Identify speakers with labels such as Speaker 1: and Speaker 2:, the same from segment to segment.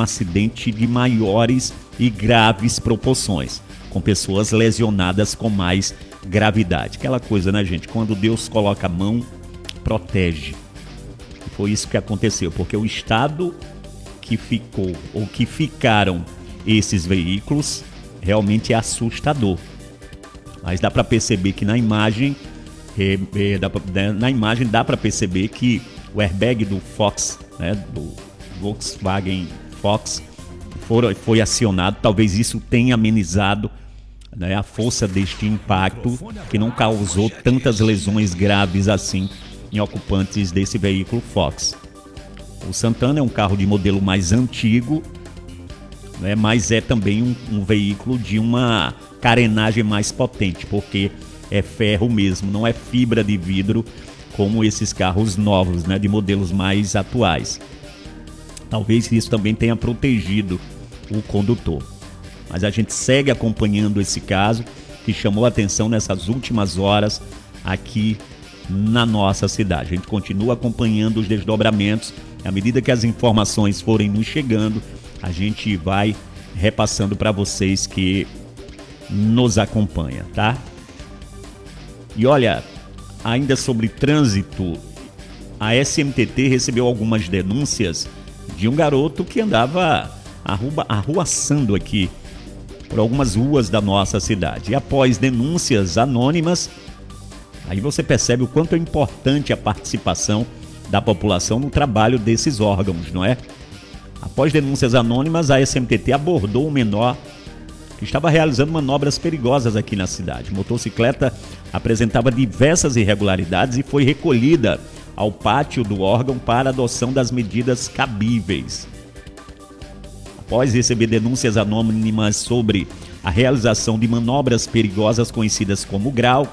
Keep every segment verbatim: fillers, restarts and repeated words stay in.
Speaker 1: acidente de maiores e graves proporções, com pessoas lesionadas com mais gravidade. Aquela coisa, né, gente? Quando Deus coloca a mão, protege. Foi isso que aconteceu, porque o estado que ficou, ou que ficaram esses veículos, realmente é assustador. Mas dá para perceber que na imagem, é, é, dá pra, né, na imagem dá para perceber que o airbag do Fox, né, do Volkswagen Fox, for, foi acionado. Talvez isso tenha amenizado, né, a força deste impacto, que não causou tantas lesões graves assim em ocupantes desse veículo Fox. O Santana é um carro de modelo mais antigo, né, mas é também um, um veículo de uma carenagem mais potente, porque é ferro mesmo, não é fibra de vidro como esses carros novos, né, de modelos mais atuais. Talvez isso também tenha protegido o condutor. Mas a gente segue acompanhando esse caso que chamou a atenção nessas últimas horas aqui na nossa cidade. A gente continua acompanhando os desdobramentos. À medida que as informações forem nos chegando, a gente vai repassando para vocês que nos acompanham, tá? E olha, ainda sobre trânsito, a S M T T recebeu algumas denúncias de um garoto que andava arrua, arruaçando aqui por algumas ruas da nossa cidade. E após denúncias anônimas, aí você percebe o quanto é importante a participação da população no trabalho desses órgãos, não é? Após denúncias anônimas, a S M T T abordou um menor que estava realizando manobras perigosas aqui na cidade. A motocicleta apresentava diversas irregularidades e foi recolhida ao pátio do órgão para adoção das medidas cabíveis. Após receber denúncias anônimas sobre a realização de manobras perigosas conhecidas como grau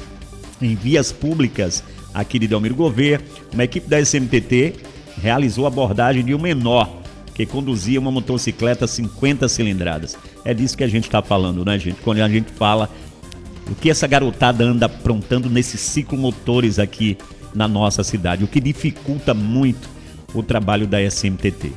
Speaker 1: em vias públicas aqui de Delmiro Gouveia, uma equipe da S M T T realizou a abordagem de um menor que conduzia uma motocicleta cinquenta cilindradas. É disso que a gente está falando, né, gente? Quando a gente fala o que essa garotada anda aprontando nesses ciclomotores aqui na nossa cidade, o que dificulta muito o trabalho da S M T T.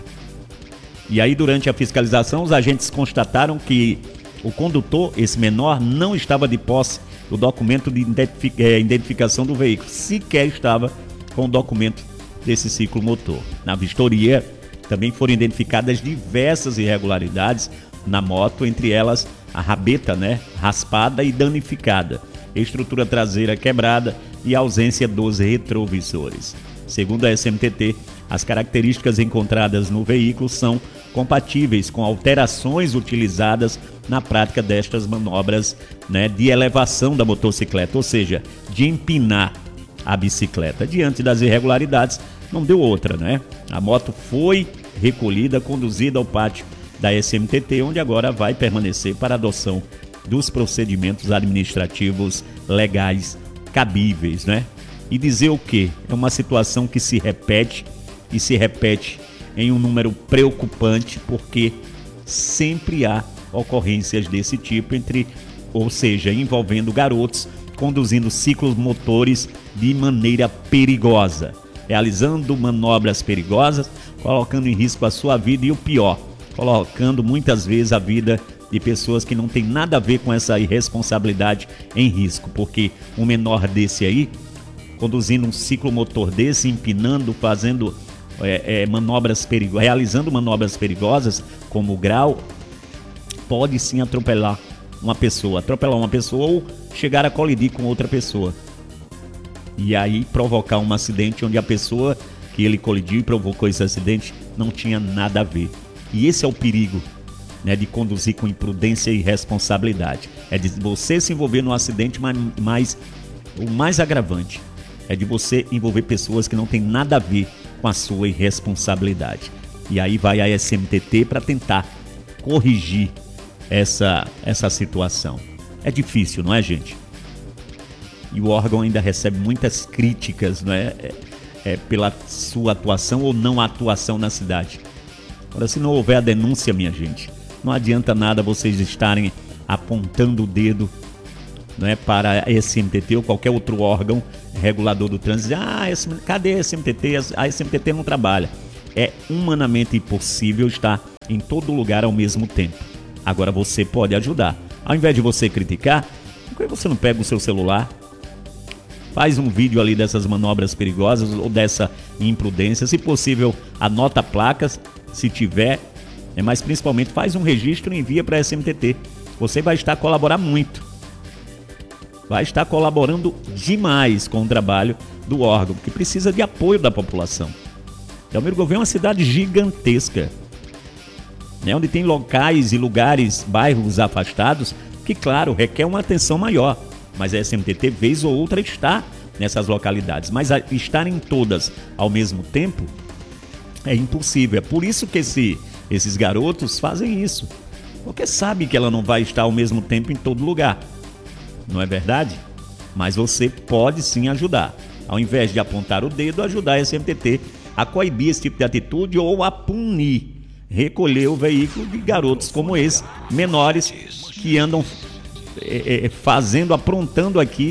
Speaker 1: E aí, durante a fiscalização, os agentes constataram que o condutor, esse menor, não estava de posse do documento de identificação do veículo, sequer estava com o documento desse ciclomotor. Na vistoria, também foram identificadas diversas irregularidades na moto, entre elas a rabeta, né, raspada e danificada, estrutura traseira quebrada e ausência dos retrovisores. Segundo a S M T T, as características encontradas no veículo são compatíveis com alterações utilizadas na prática destas manobras, né, de elevação da motocicleta, ou seja, de empinar a bicicleta. Diante das irregularidades, não deu outra, né? A moto foi recolhida, conduzida ao pátio da S M T T, onde agora vai permanecer para adoção dos procedimentos administrativos legais cabíveis, né? E dizer o quê? É uma situação que se repete e se repete em um número preocupante, porque sempre há ocorrências desse tipo, entre, ou seja, envolvendo garotos conduzindo ciclomotores de maneira perigosa, realizando manobras perigosas, colocando em risco a sua vida e o pior, colocando muitas vezes a vida de pessoas que não tem nada a ver com essa irresponsabilidade em risco, porque um menor desse aí, conduzindo um ciclomotor desse, empinando, fazendo é, é, manobras perigosas, realizando manobras perigosas, como o grau, pode sim atropelar uma pessoa, atropelar uma pessoa ou chegar a colidir com outra pessoa. E aí provocar um acidente onde a pessoa que ele colidiu e provocou esse acidente não tinha nada a ver. E esse é o perigo, né, de conduzir com imprudência e irresponsabilidade. É de você se envolver num acidente, mas, mas o mais agravante é de você envolver pessoas que não tem nada a ver com a sua irresponsabilidade. E aí vai a S M T T para tentar corrigir essa, essa situação. É difícil, não é, gente? E o órgão ainda recebe muitas críticas, não é? É, é, pela sua atuação ou não atuação na cidade. Agora, se não houver a denúncia, minha gente, não adianta nada vocês estarem apontando o dedo, não é, para a S M T T ou qualquer outro órgão regulador do trânsito. Ah, esse, cadê a S M T T? A S M T T não trabalha. é humanamente impossível estar em todo lugar ao mesmo tempo. Agora você pode ajudar. Ao invés de você criticar, por que você não pega o seu celular, faz um vídeo ali dessas manobras perigosas ou dessa imprudência, se possível anota placas, se tiver, é, mas principalmente faz um registro e envia para a S M T T. Você vai estar colaborando muito, vai estar colaborando demais com o trabalho do órgão, que precisa de apoio da população. Delmiro Gouveia é uma cidade gigantesca, né, onde tem locais e lugares, bairros afastados, que claro, requer uma atenção maior. Mas a S M T T, vez ou outra, está nessas localidades. Mas a, estar em todas ao mesmo tempo é impossível. É por isso que esse, esses garotos fazem isso. Porque sabe que ela não vai estar ao mesmo tempo em todo lugar. Não é verdade? Mas você pode sim ajudar. Ao invés de apontar o dedo, ajudar a S M T T a coibir esse tipo de atitude ou a punir. Recolher o veículo de garotos como esse, menores, que andam é, fazendo, aprontando aqui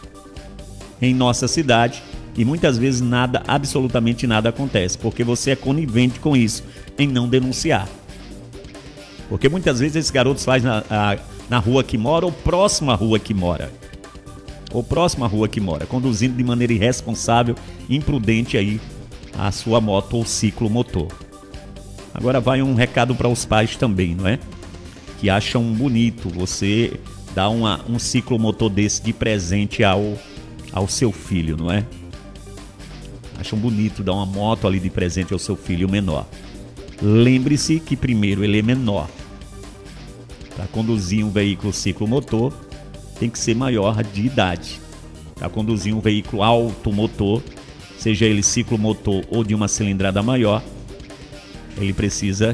Speaker 1: em nossa cidade, e muitas vezes nada, absolutamente nada acontece, porque você é conivente com isso, em não denunciar. Porque muitas vezes esses garotos fazem na, a, na rua que mora ou próxima à rua que mora, ou próxima à rua que mora, conduzindo de maneira irresponsável, imprudente aí a sua moto ou ciclomotor. Agora vai um recado para os pais também, não é? Que acham bonito você dar uma, um ciclomotor desse de presente ao, ao seu filho, não é? Acham bonito dar uma moto ali de presente ao seu filho menor. Lembre-se que primeiro ele é menor. Para conduzir um veículo ciclomotor tem que ser maior de idade. Para conduzir um veículo automotor, seja ele ciclomotor ou de uma cilindrada maior, ele precisa,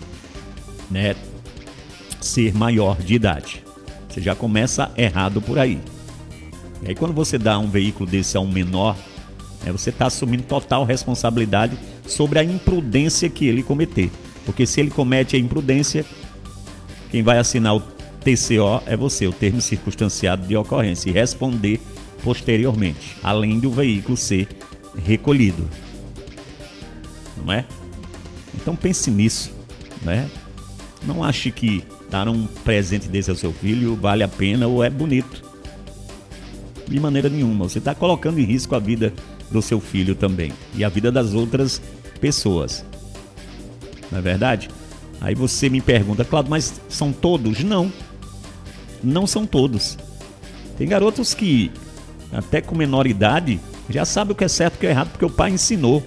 Speaker 1: né, ser maior de idade. Você já começa errado por aí. E aí quando você dá um veículo desse a um menor, né, você está assumindo total responsabilidade sobre a imprudência que ele cometer. Porque se ele comete a imprudência, quem vai assinar o T C O é você, o termo circunstanciado de ocorrência, e responder posteriormente, além do veículo ser recolhido. Não é? Então pense nisso, né? Não ache que dar um presente desse ao seu filho vale a pena ou é bonito. De maneira nenhuma. Você está colocando em risco a vida do seu filho também e a vida das outras pessoas. Não é verdade? Aí você me pergunta, Cláudio, mas são todos? Não. Não são todos. Tem garotos que, até com menor idade, já sabem o que é certo e o que é errado porque o pai ensinou.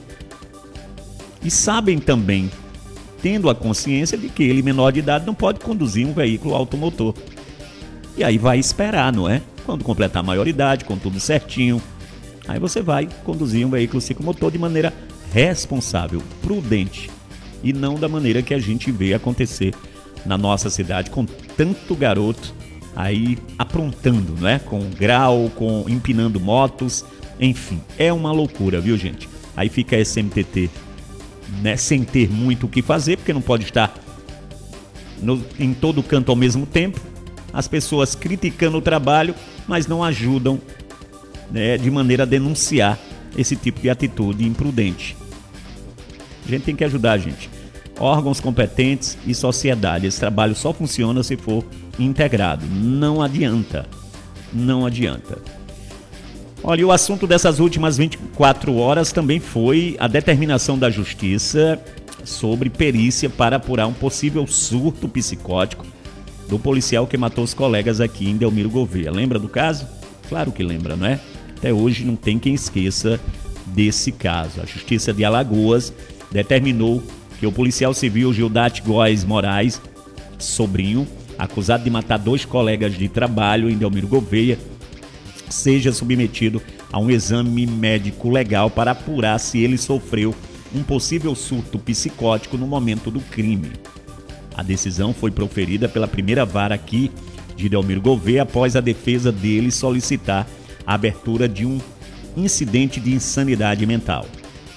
Speaker 1: E sabem também, tendo a consciência de que ele, menor de idade, não pode conduzir um veículo automotor. E aí vai esperar, não é? Quando completar a maioridade, com tudo certinho, aí você vai conduzir um veículo ciclomotor de maneira responsável, prudente, e não da maneira que a gente vê acontecer na nossa cidade, com tanto garoto aí aprontando, não é? Com grau, com empinando motos, enfim, é uma loucura, viu, gente? Aí fica a S M T T, né, sem ter muito o que fazer, porque não pode estar no, em todo canto ao mesmo tempo. As pessoas criticando o trabalho, mas não ajudam, né, de maneira a denunciar esse tipo de atitude imprudente. A gente tem que ajudar, gente. Órgãos competentes e sociedade. Esse trabalho só funciona se for integrado. Não adianta. Não adianta. Olha, o assunto dessas últimas vinte e quatro horas também foi a determinação da Justiça sobre perícia para apurar um possível surto psicótico do policial que matou os colegas aqui em Delmiro Gouveia. Lembra do caso? Claro que lembra, não é? Até hoje não tem quem esqueça desse caso. A Justiça de Alagoas determinou que o policial civil Gildate Góes Moraes, sobrinho, acusado de matar dois colegas de trabalho em Delmiro Gouveia, seja submetido a um exame médico legal para apurar se ele sofreu um possível surto psicótico no momento do crime. A decisão foi proferida pela primeira vara aqui de Delmiro Gouveia após a defesa dele solicitar a abertura de um incidente de insanidade mental.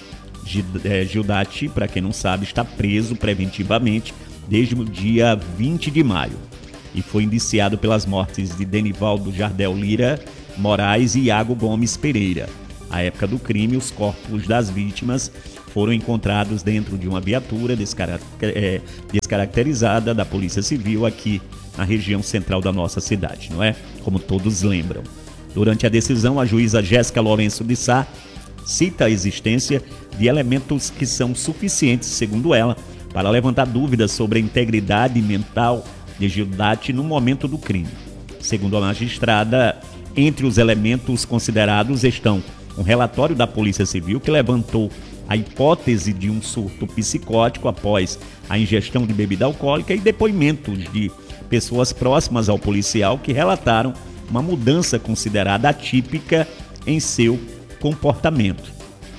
Speaker 1: Gildate, para quem não sabe, está preso preventivamente desde o dia vinte de maio e foi indiciado pelas mortes de Denivaldo Jardel Lira Moraes e Iago Gomes Pereira. À época do crime, os corpos das vítimas foram encontrados dentro de uma viatura descaracterizada da Polícia Civil aqui na região central da nossa cidade, não é? Como todos lembram. Durante a decisão, a juíza Jéssica Lourenço de Sá cita a existência de elementos que são suficientes, segundo ela, para levantar dúvidas sobre a integridade mental de Gildati no momento do crime. Segundo a magistrada, entre os elementos considerados estão um relatório da Polícia Civil que levantou a hipótese de um surto psicótico após a ingestão de bebida alcoólica e depoimentos de pessoas próximas ao policial que relataram uma mudança considerada atípica em seu comportamento.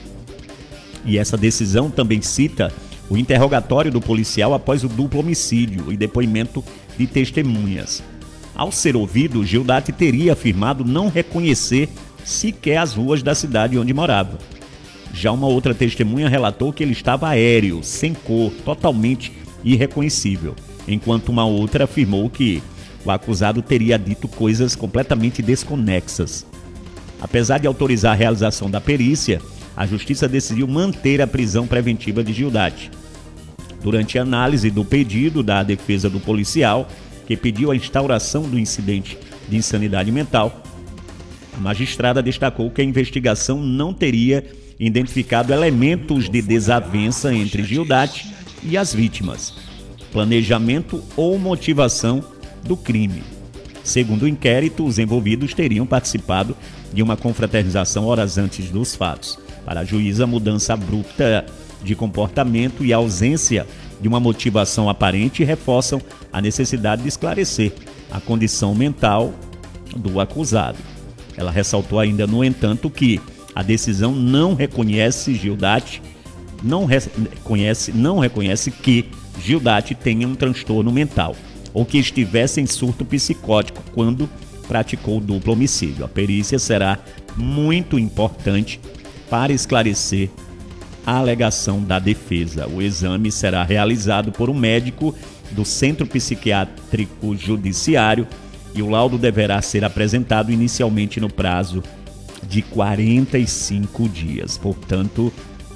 Speaker 1: E essa decisão também cita o interrogatório do policial após o duplo homicídio e depoimento de testemunhas. Ao ser ouvido, Gildati teria afirmado não reconhecer sequer as ruas da cidade onde morava. Já uma outra testemunha relatou que ele estava aéreo, sem cor, totalmente irreconhecível, enquanto uma outra afirmou que o acusado teria dito coisas completamente desconexas. Apesar de autorizar a realização da perícia, a Justiça decidiu manter a prisão preventiva de Gildati. Durante a análise do pedido da defesa do policial, que pediu a instauração do incidente de insanidade mental, a magistrada destacou que a investigação não teria identificado elementos de desavença entre Gildati e as vítimas, planejamento ou motivação do crime. Segundo o inquérito, os envolvidos teriam participado de uma confraternização horas antes dos fatos. Para a juíza, a mudança abrupta de comportamento e a ausência de uma motivação aparente reforçam a necessidade de esclarecer a condição mental do acusado. Ela ressaltou ainda, no entanto, que a decisão não reconhece Gildati, não reconhece, não reconhece que Gildati tenha um transtorno mental ou que estivesse em surto psicótico quando praticou o duplo homicídio. A perícia será muito importante para esclarecer a alegação da defesa. O exame será realizado por um médico do Centro Psiquiátrico Judiciário e o laudo deverá ser apresentado inicialmente no prazo de quarenta e cinco dias. Portanto,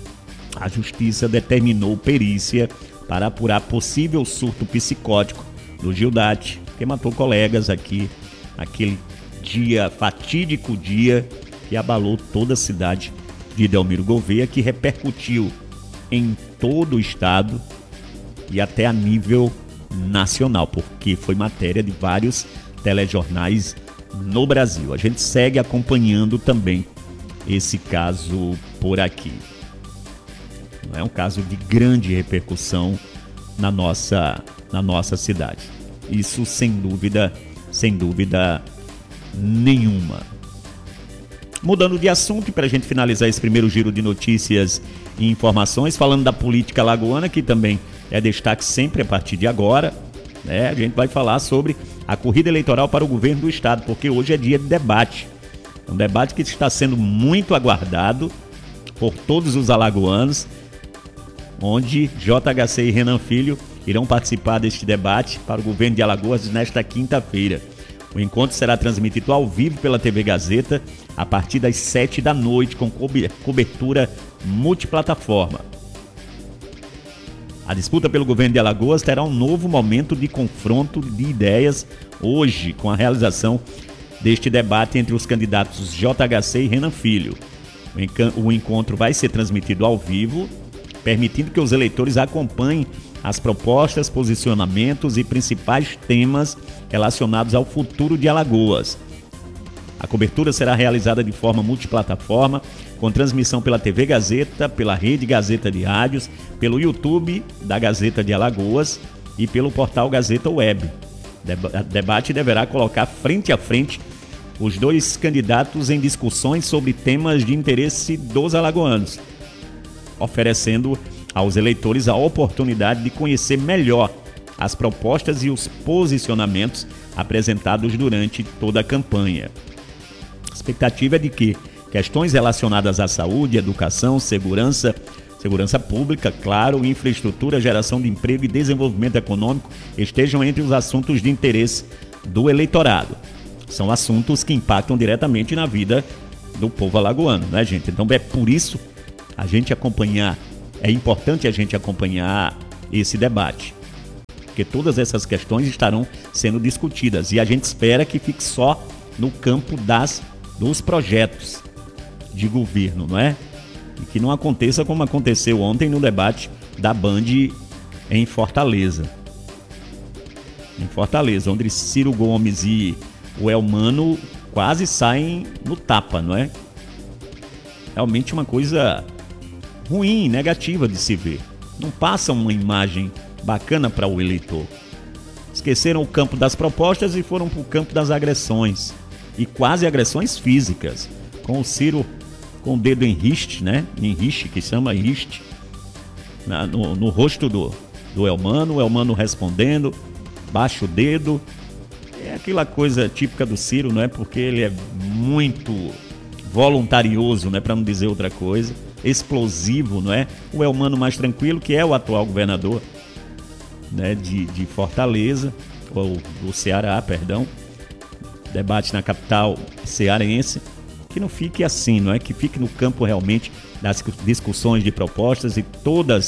Speaker 1: a Justiça determinou perícia para apurar possível surto psicótico do Gildati, que matou colegas aqui naquele dia, fatídico dia que abalou toda a cidade de Delmiro Gouveia, que repercutiu em todo o estado e até a nível nacional, porque foi matéria de vários telejornais no Brasil. A gente segue acompanhando também esse caso por aqui. É um caso de grande repercussão na nossa, na nossa cidade. Isso sem dúvida, sem dúvida nenhuma. Mudando de assunto, para a gente finalizar esse primeiro giro de notícias e informações, falando da política alagoana, que também é destaque sempre a partir de agora, né? A gente vai falar sobre a corrida eleitoral para o governo do estado, porque hoje é dia de debate. É um debate que está sendo muito aguardado por todos os alagoanos, onde J H C e Renan Filho irão participar deste debate para o governo de Alagoas nesta quinta-feira. O encontro será transmitido ao vivo pela T V Gazeta a partir das sete da noite, com cobertura multiplataforma. A disputa pelo governo de Alagoas terá um novo momento de confronto de ideias hoje, com a realização deste debate entre os candidatos J H C e Renan Filho. O encontro vai ser transmitido ao vivo, permitindo que os eleitores acompanhem as propostas, posicionamentos e principais temas relacionados ao futuro de Alagoas. A cobertura será realizada de forma multiplataforma, com transmissão pela T V Gazeta, pela Rede Gazeta de Rádios, pelo YouTube da Gazeta de Alagoas e pelo portal Gazeta Web. O debate deverá colocar frente a frente os dois candidatos em discussões sobre temas de interesse dos alagoanos, oferecendo aos eleitores a oportunidade de conhecer melhor as propostas e os posicionamentos apresentados durante toda a campanha. A expectativa é de que questões relacionadas à saúde, educação, segurança, segurança pública, claro, infraestrutura, geração de emprego e desenvolvimento econômico estejam entre os assuntos de interesse do eleitorado. São assuntos que impactam diretamente na vida do povo alagoano, né, gente? Então é por isso a gente acompanhar é importante a gente acompanhar esse debate, porque todas essas questões estarão sendo discutidas e a gente espera que fique só no campo das, dos projetos de governo, não é? E que não aconteça como aconteceu ontem no debate da Band em Fortaleza. Em Fortaleza, onde Ciro Gomes e o Elmano quase saem no tapa, não é? Realmente uma coisa ruim, negativa de se ver. Não passa uma imagem bacana para o eleitor. Esqueceram o campo das propostas e foram para o campo das agressões. E quase agressões físicas. Com o Ciro com o dedo em riste, né? Em riste, que chama riste, na, no, no rosto do, do Elmano. O Elmano respondendo, baixa o dedo. É aquela coisa típica do Ciro, não é? Porque ele é muito voluntarioso, né? Para não dizer outra coisa. Explosivo, não é? O Elmano mais tranquilo, que é o atual governador, né, de, de Fortaleza, ou do Ceará, perdão. Debate na capital cearense. Que não fique assim, não é? Que fique no campo realmente das discussões de propostas e todos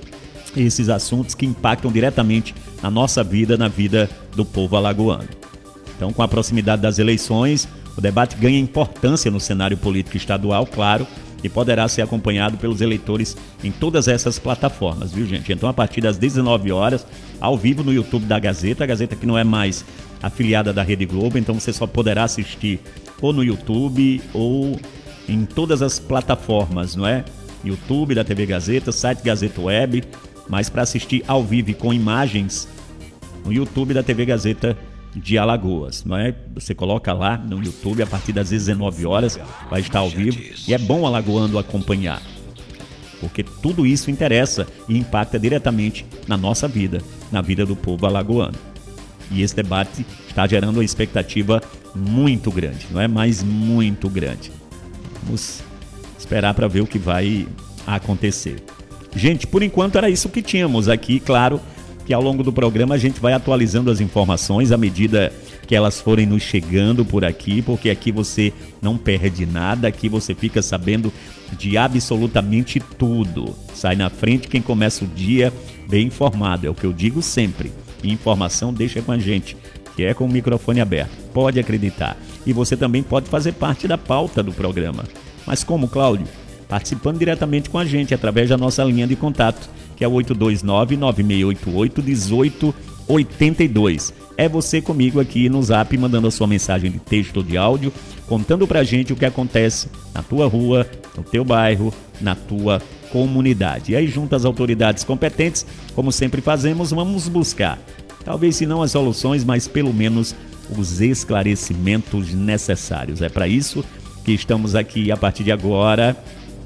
Speaker 1: esses assuntos que impactam diretamente na nossa vida, na vida do povo alagoano. Então, com a proximidade das eleições, o debate ganha importância no cenário político estadual, claro, e poderá ser acompanhado pelos eleitores em todas essas plataformas, viu, gente? Então, a partir das dezenove horas, ao vivo no YouTube da Gazeta, a Gazeta que não é mais afiliada da Rede Globo, então você só poderá assistir ou no YouTube ou em todas as plataformas, não é? YouTube da T V Gazeta, site Gazeta Web, mas para assistir ao vivo e com imagens no YouTube da T V Gazeta de Alagoas, não é? Você coloca lá no YouTube a partir das dezenove horas, vai estar ao vivo e é bom o alagoano acompanhar, porque tudo isso interessa e impacta diretamente na nossa vida, na vida do povo alagoano. E esse debate está gerando uma expectativa muito grande, não é? Mas muito grande. Vamos esperar para ver o que vai acontecer. Gente, por enquanto era isso que tínhamos aqui, claro que ao longo do programa a gente vai atualizando as informações à medida que elas forem nos chegando por aqui, porque aqui você não perde nada, aqui você fica sabendo de absolutamente tudo. Sai na frente quem começa o dia bem informado, é o que eu digo sempre. Informação deixa com a gente, que é com o microfone aberto. Pode acreditar. E você também pode fazer parte da pauta do programa. Mas como, Cláudio? Participando diretamente com a gente através da nossa linha de contato, que é o oito dois nove, nove seis oito oito, um oito oito dois. É você comigo aqui no Zap, mandando a sua mensagem de texto ou de áudio, contando pra gente o que acontece na tua rua, no teu bairro, na tua comunidade. E aí, junto às autoridades competentes, como sempre fazemos, vamos buscar, talvez se não as soluções, mas pelo menos os esclarecimentos necessários. É para isso que estamos aqui a partir de agora,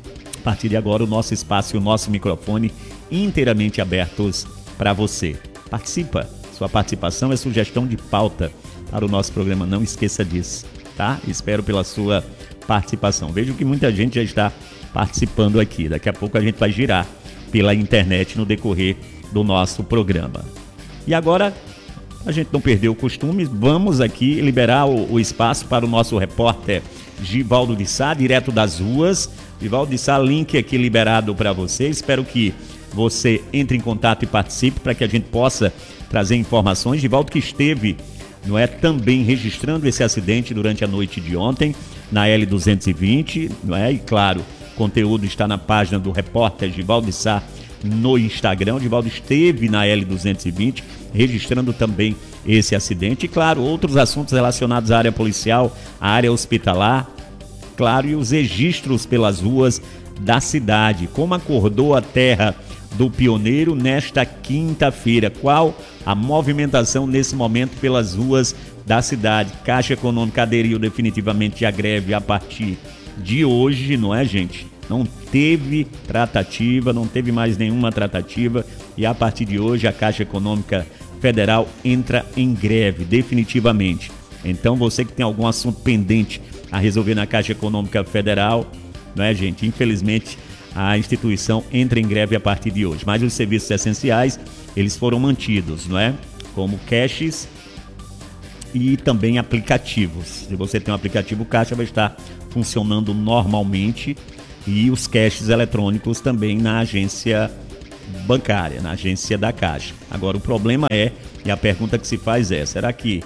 Speaker 1: a partir de agora o nosso espaço e o nosso microfone inteiramente abertos para você. Participa, sua participação é sugestão de pauta para o nosso programa, não esqueça disso, tá? Espero pela sua participação. Vejo que muita gente já está participando aqui. Daqui a pouco a gente vai girar pela internet no decorrer do nosso programa. E agora, a gente não perder o costume, vamos aqui liberar o, o espaço para o nosso repórter Givaldo de Sá, direto das ruas. Givaldo de Sá, link aqui liberado para você. Espero que você entre em contato e participe para que a gente possa trazer informações. Givaldo que esteve, não é, também registrando esse acidente durante a noite de ontem na L duzentos e vinte, não é? E claro, o conteúdo está na página do repórter Givaldo de Sá no Instagram. O Givaldo esteve na L duzentos e vinte registrando também esse acidente e, claro, outros assuntos relacionados à área policial, à área hospitalar, claro, e os registros pelas ruas da cidade. Como acordou a terra do Pioneiro nesta quinta-feira? Qual a movimentação nesse momento pelas ruas da cidade? Caixa Econômica aderiu definitivamente à greve a partir de hoje, não é, gente? Não teve tratativa, não teve mais nenhuma tratativa e a partir de hoje a Caixa Econômica Federal entra em greve definitivamente. Então você que tem algum assunto pendente a resolver na Caixa Econômica Federal, não é, gente? Infelizmente a instituição entra em greve a partir de hoje, mas os serviços essenciais eles foram mantidos, não é? Como caixes e também aplicativos. Se você tem um aplicativo Caixa, vai estar funcionando normalmente e os caixes eletrônicos também na agência bancária, na agência da Caixa. Agora, o problema é, e a pergunta que se faz é, será que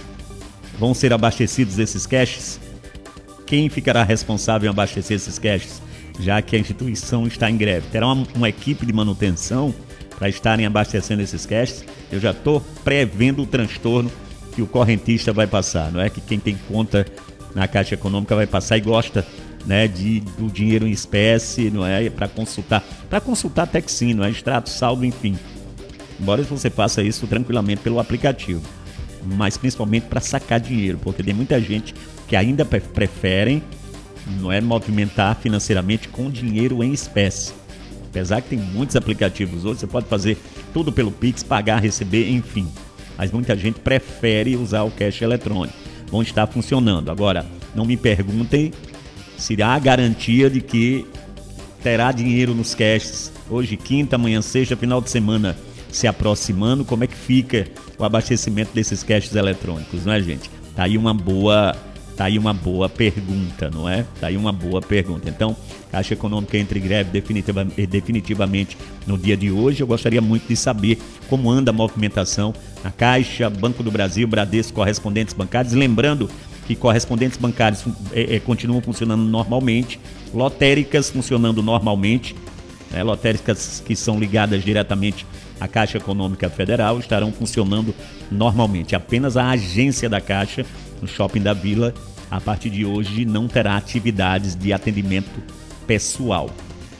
Speaker 1: vão ser abastecidos esses caixes? Quem ficará responsável em abastecer esses caixes, já que a instituição está em greve? Terá uma, uma equipe de manutenção para estarem abastecendo esses caixes? Eu já estou prevendo o transtorno que o correntista vai passar, não é? Que quem tem conta na Caixa Econômica vai passar e gosta, né, de, do dinheiro em espécie, não é? Para consultar, para consultar até que sim, não é? Extrato, saldo, enfim. Embora você faça isso tranquilamente pelo aplicativo, mas principalmente para sacar dinheiro, porque tem muita gente que ainda preferem, não é, movimentar financeiramente com dinheiro em espécie. Apesar que tem muitos aplicativos hoje, você pode fazer tudo pelo Pix, pagar, receber, enfim. Mas muita gente prefere usar o cash eletrônico. Vão estar funcionando. Agora, não me perguntem se há garantia de que terá dinheiro nos caixes. Hoje, quinta, amanhã, sexta, final de semana se aproximando, como é que fica o abastecimento desses caixes eletrônicos, não é, gente? Tá aí uma boa, tá aí uma boa pergunta, não é? Tá aí uma boa pergunta. Então, Caixa Econômica entra em greve definitiva, definitivamente no dia de hoje. Eu gostaria muito de saber como anda a movimentação na Caixa, Banco do Brasil, Bradesco, correspondentes bancários. Lembrando que correspondentes bancários é, é, continuam funcionando normalmente, lotéricas funcionando normalmente, né? Lotéricas que são ligadas diretamente à Caixa Econômica Federal estarão funcionando normalmente. Apenas a agência da Caixa, no Shopping da Vila, a partir de hoje não terá atividades de atendimento pessoal,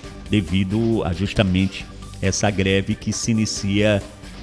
Speaker 1: devido a justamente essa greve que se inicia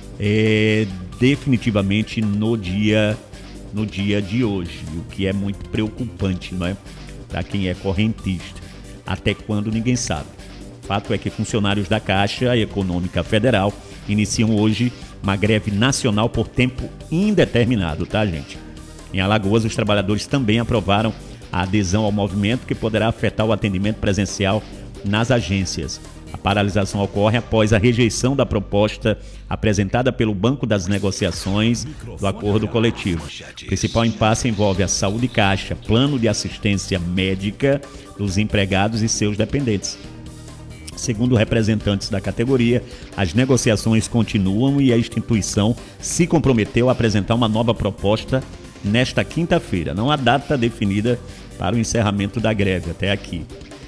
Speaker 1: é, definitivamente no dia, no dia de hoje, o que é muito preocupante, não é? Para quem é correntista. Até quando ninguém sabe. O fato é que funcionários da Caixa Econômica Federal iniciam hoje uma greve nacional por tempo indeterminado, tá, gente? Em Alagoas, os trabalhadores também aprovaram a adesão ao movimento, que poderá afetar o atendimento presencial nas agências. A paralisação ocorre após a rejeição da proposta apresentada pelo Banco das Negociações do acordo coletivo. O principal impasse envolve a Saúde Caixa, plano de assistência médica dos empregados e seus dependentes. Segundo representantes da categoria, as negociações continuam e a instituição se comprometeu a apresentar uma nova proposta nesta quinta-feira. Não há data definida para o encerramento da greve até aqui.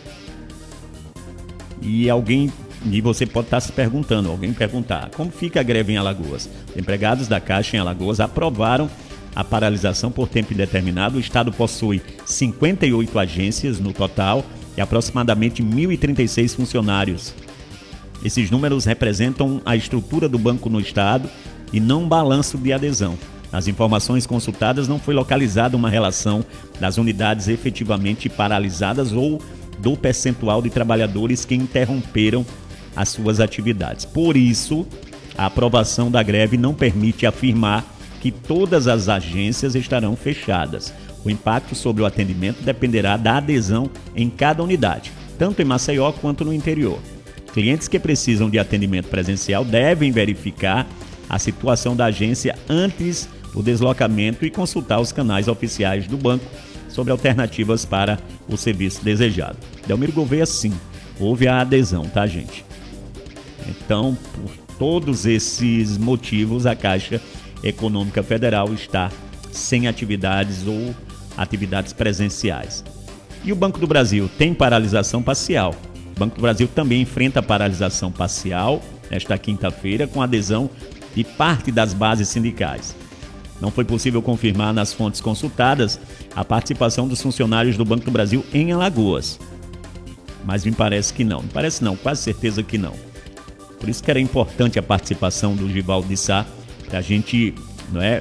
Speaker 1: E alguém, e você pode estar se perguntando, alguém perguntar, como fica a greve em Alagoas? Empregados da Caixa em Alagoas aprovaram a paralisação por tempo indeterminado. O estado possui cinquenta e oito agências no total e aproximadamente mil e trinta e seis funcionários. Esses números representam a estrutura do banco no estado e não um balanço de adesão. Nas informações consultadas não foi localizada uma relação das unidades efetivamente paralisadas ou do percentual de trabalhadores que interromperam as suas atividades. Por isso, a aprovação da greve não permite afirmar que todas as agências estarão fechadas. O impacto sobre o atendimento dependerá da adesão em cada unidade, tanto em Maceió quanto no interior. Clientes que precisam de atendimento presencial devem verificar a situação da agência antes do deslocamento e consultar os canais oficiais do banco sobre alternativas para o serviço desejado. Delmiro Gouveia, sim, houve a adesão, tá, gente? Então, por todos esses motivos, a Caixa Econômica Federal está sem atividades ou atividades presenciais. E o Banco do Brasil tem paralisação parcial. O Banco do Brasil também enfrenta paralisação parcial nesta quinta-feira com adesão de parte das bases sindicais. Não foi possível confirmar nas fontes consultadas a participação dos funcionários do Banco do Brasil em Alagoas. Mas me parece que não. Me parece não, quase certeza que não. Por isso que era importante a participação do Givaldo de Sá, para a gente, não é,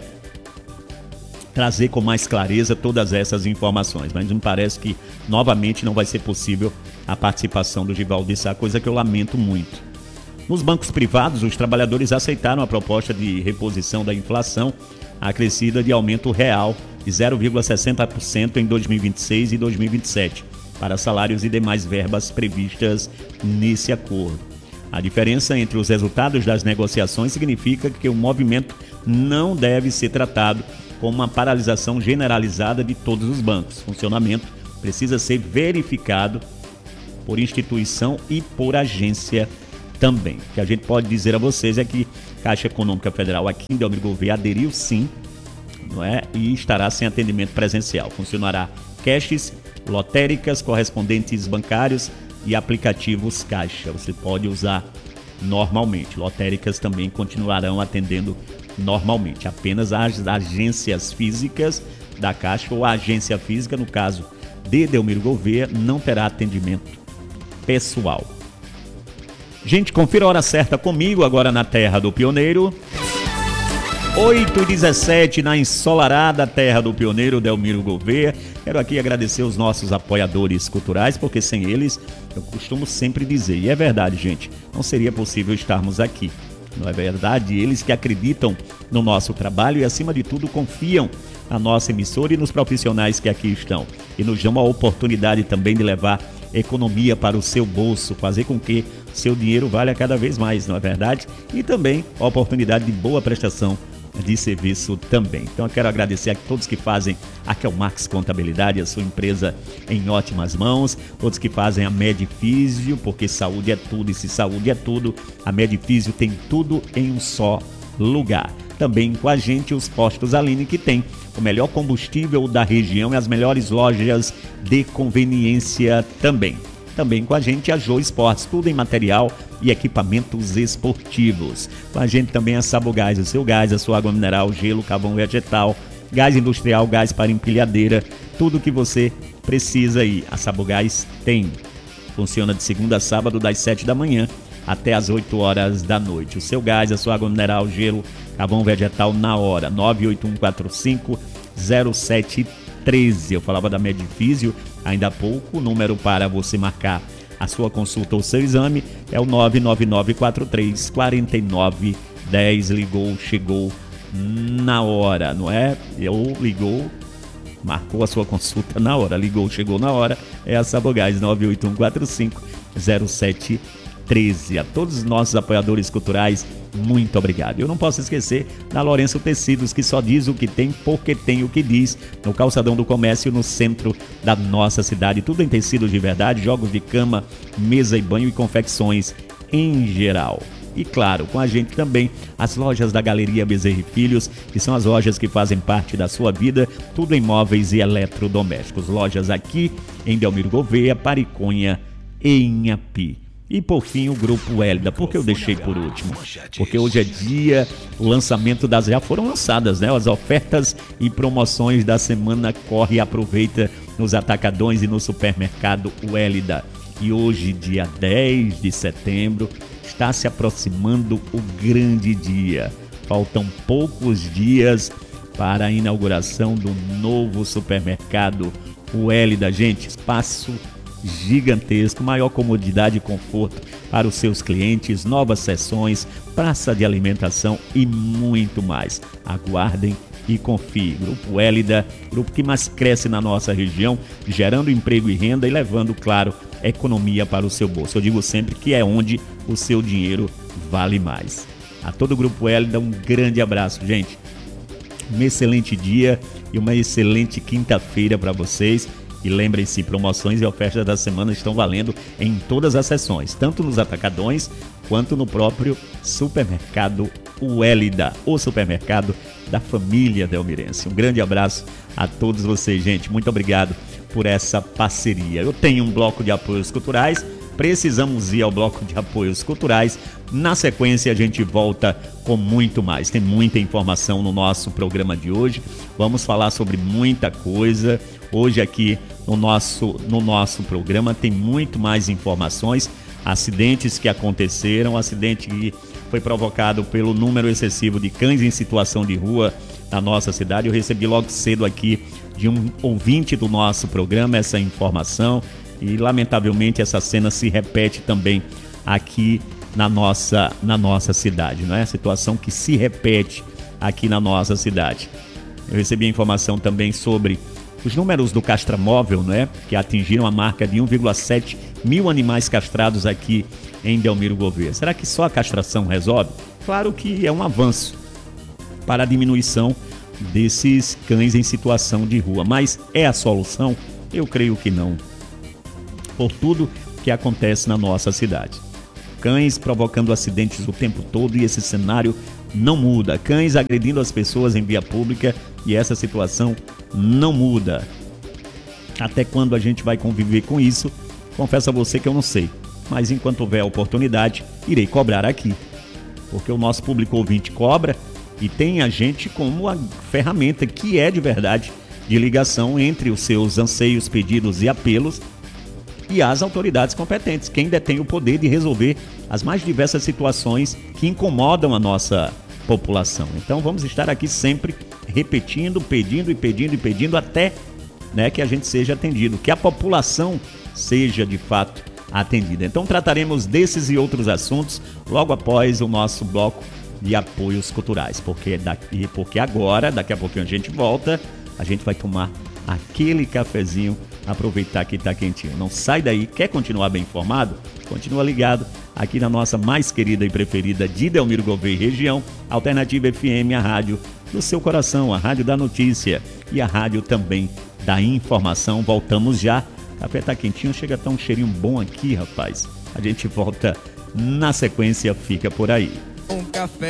Speaker 1: trazer com mais clareza todas essas informações. Mas me parece que, novamente, não vai ser possível a participação do Givaldo de Sá, coisa que eu lamento muito. Nos bancos privados, os trabalhadores aceitaram a proposta de reposição da inflação acrescida de aumento real de zero vírgula sessenta por cento em dois mil e vinte e seis e dois mil e vinte e sete para salários e demais verbas previstas nesse acordo. A diferença entre os resultados das negociações significa que o movimento não deve ser tratado como uma paralisação generalizada de todos os bancos. O funcionamento precisa ser verificado por instituição e por agência também. O que a gente pode dizer a vocês é que Caixa Econômica Federal aqui em Delmiro Gouveia aderiu sim, não é? E estará sem atendimento presencial. Funcionará caixes, lotéricas, correspondentes bancários e aplicativos Caixa. Você pode usar normalmente. Lotéricas também continuarão atendendo normalmente. Apenas as agências físicas da Caixa ou a agência física, no caso de Delmiro Gouveia, não terá atendimento pessoal. Gente, confira a hora certa comigo agora na Terra do Pioneiro. oito e dezessete na ensolarada Terra do Pioneiro, Delmiro Gouveia. Quero aqui agradecer os nossos apoiadores culturais, porque sem eles, eu costumo sempre dizer, e é verdade, gente, não seria possível estarmos aqui. Não é verdade? Eles que acreditam no nosso trabalho e, acima de tudo, confiam na nossa emissora e nos profissionais que aqui estão. E nos dão a oportunidade também de levar economia para o seu bolso, fazer com que seu dinheiro valha cada vez mais, não é verdade? E também a oportunidade de boa prestação de serviço também. Então eu quero agradecer a todos que fazem a Kelmax Contabilidade, a sua empresa em ótimas mãos, todos que fazem a Medifísio, porque saúde é tudo, e se saúde é tudo, a Medifísio tem tudo em um só lugar. Também com a gente os postos Aline, que tem o melhor combustível da região e as melhores lojas de conveniência também. Também com a gente a Jô Esportes, tudo em material e equipamentos esportivos. Com a gente também a Sabogás, o seu gás, a sua água mineral, gelo, carvão vegetal, gás industrial, gás para empilhadeira, tudo que você precisa aí. A Sabogás tem. Funciona de segunda a sábado, das sete da manhã até as oito horas da noite. O seu gás, a sua água mineral, gelo, carvão vegetal na hora. nove oito um quatro cinco zero sete treze. Eu falava da Medifísio ainda há pouco. O número para você marcar a sua consulta ou seu exame é o nove nove nove quatro três quatro nove um zero. Ligou, chegou na hora, não é? Ou ligou, marcou a sua consulta na hora. Ligou, chegou na hora. É a Sabogás, nove oito um quatro cinco zero sete treze. A todos os nossos apoiadores culturais, muito obrigado. Eu não posso esquecer da Lourenço Tecidos, que só diz o que tem porque tem o que diz, no calçadão do comércio, no centro da nossa cidade. Tudo em tecidos de verdade, jogos de cama, mesa e banho e confecções em geral. E claro, com a gente também as lojas da Galeria Bezerra e Filhos, que são as lojas que fazem parte da sua vida, tudo em móveis e eletrodomésticos. Lojas aqui em Delmiro Gouveia, Pariconha e Inhapi. E por fim o Grupo Hélida. Por que eu deixei por último? Porque hoje é dia, o lançamento das... Já foram lançadas, né? As ofertas e promoções da semana. Corre e aproveita nos atacadões e no supermercado Hélida. E hoje, dia dez de setembro, está se aproximando o grande dia. Faltam poucos dias para a inauguração do novo supermercado Hélida. Gente, espaço gigantesco, maior comodidade e conforto para os seus clientes, novas seções, praça de alimentação e muito mais. Aguardem e confiem. Grupo Hélida, grupo que mais cresce na nossa região, gerando emprego e renda e levando, claro, economia para o seu bolso. Eu digo sempre que é onde o seu dinheiro vale mais. A todo o Grupo Hélida, um grande abraço, gente. Um excelente dia e uma excelente quinta-feira para vocês. E lembrem-se, promoções e ofertas da semana estão valendo em todas as seções, tanto nos atacadões quanto no próprio supermercado Hélida, o supermercado da família delmirense. Um grande abraço a todos vocês, gente. Muito obrigado por essa parceria. Eu tenho um bloco de apoios culturais, precisamos ir ao bloco de apoios culturais. Na sequência a gente volta com muito mais. Tem muita informação no nosso programa de hoje. Vamos falar sobre muita coisa. Hoje aqui no nosso, no nosso programa tem muito mais informações, acidentes que aconteceram, acidente que foi provocado pelo número excessivo de cães em situação de rua na nossa cidade. Eu recebi logo cedo aqui de um ouvinte do nosso programa essa informação e lamentavelmente essa cena se repete também aqui na nossa, na nossa cidade, não é? A situação que se repete aqui na nossa cidade. Eu recebi a informação também sobre os números do castramóvel, né, que atingiram a marca de um vírgula sete mil animais castrados aqui em Delmiro Gouveia. Será que só a castração resolve? Claro que é um avanço para a diminuição desses cães em situação de rua, mas é a solução? Eu creio que não. Por tudo que acontece na nossa cidade. Cães provocando acidentes o tempo todo e esse cenário não muda. Cães agredindo as pessoas em via pública e essa situação não muda. Até quando a gente vai conviver com isso? Confesso a você que eu não sei. Mas enquanto houver oportunidade, irei cobrar aqui. Porque o nosso público ouvinte cobra e tem a gente como a ferramenta que é de verdade de ligação entre os seus anseios, pedidos e apelos e as autoridades competentes, quem detém o poder de resolver as mais diversas situações que incomodam a nossa população. Então vamos estar aqui sempre repetindo, pedindo e pedindo e pedindo até, né, que a gente seja atendido, que a população seja de fato atendida. Então trataremos desses e outros assuntos logo após o nosso bloco de apoios culturais, porque, daqui, porque agora, daqui a pouquinho a gente volta, a gente vai tomar aquele cafezinho, aproveitar que está quentinho. Não sai daí, quer continuar bem informado? Continua ligado aqui na nossa mais querida e preferida de Delmiro Gouveia região, Alternativa F M, a rádio do seu coração, a rádio da notícia e a rádio também da informação. Voltamos já. Café tá quentinho, chega a tá um cheirinho bom aqui, rapaz. A gente volta na sequência, fica por aí.
Speaker 2: Um café.